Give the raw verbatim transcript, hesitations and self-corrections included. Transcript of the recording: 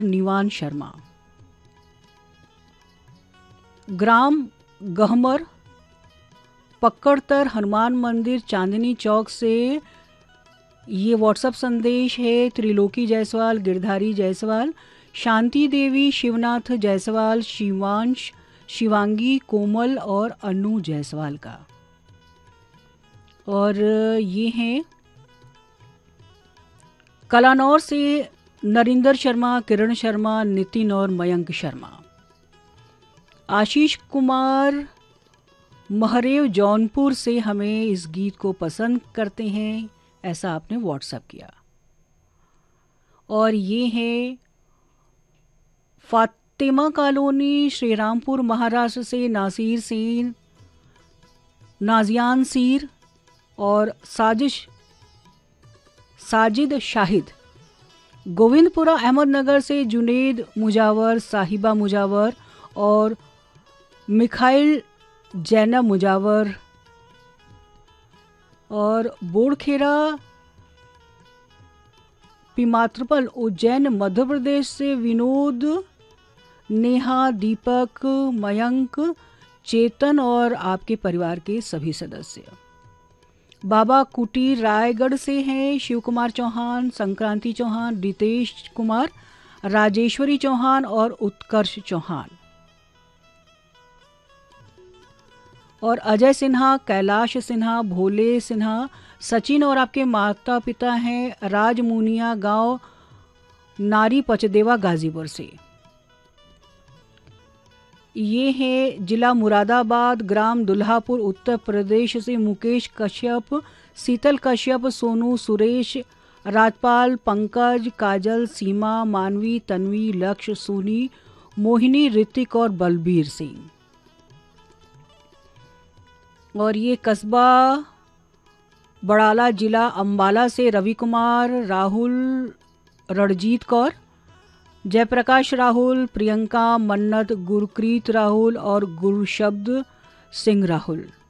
निवान शर्मा। ग्राम गहमर पक्कड़तर हनुमान मंदिर चांदनी चौक से ये व्हाट्सएप संदेश है। त्रिलोकी जायसवाल, गिरधारी जायसवाल, शांति देवी, शिवनाथ जायसवाल, शिवांश, शिवांगी, कोमल और अनु जायसवाल का। और ये हैं कलानौर से नरिंदर शर्मा, किरण शर्मा, नितिन और मयंक शर्मा। आशीष कुमार महरेव जौनपुर से हमें इस गीत को पसंद करते हैं, ऐसा आपने व्हाट्सएप किया। और ये है फातिमा कॉलोनी, श्रीरामपुर, महाराष्ट्र से नासिर सेन, नाजियान सीर और साजिश साजिद शाहिद। गोविंदपुरा अहमदनगर से जुनेद मुजावर, साहिबा मुजावर और मिखाइल जैनब मुजावर। और बोड़खेरा पिमात्रपल, उज्जैन, मध्य प्रदेश से विनोद, नेहा, दीपक, मयंक, चेतन और आपके परिवार के सभी सदस्य। बाबा कुटीर रायगढ़ से हैं शिव कुमार चौहान, संक्रांति चौहान, रितेश कुमार, राजेश्वरी चौहान और उत्कर्ष चौहान। और अजय सिन्हा, कैलाश सिन्हा, भोले सिन्हा, सचिन और आपके माता पिता हैं राजमुनिया गांव, नारी पचदेवा, गाजीपुर से। ये है जिला मुरादाबाद, ग्राम दुल्हापुर, उत्तर प्रदेश से मुकेश कश्यप, शीतल कश्यप, सोनू, सुरेश, राजपाल, पंकज, काजल, सीमा, मानवी, तन्वी, लक्ष्य, सोनी, मोहिनी, ऋतिक और बलबीर सिंह। और ये कस्बा बड़ाला, जिला अंबाला से रवि कुमार, राहुल, रणजीत कौर, जयप्रकाश राहुल, प्रियंका, मन्नत, गुरप्रीत राहुल और गुरशब्द सिंह राहुल।